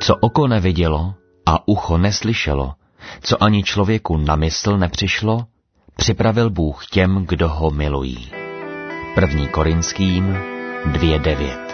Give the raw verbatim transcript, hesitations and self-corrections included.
Co oko nevidělo a ucho neslyšelo, co ani člověku na mysl nepřišlo, připravil Bůh těm, kdo ho milují. První Korinským dvě devět.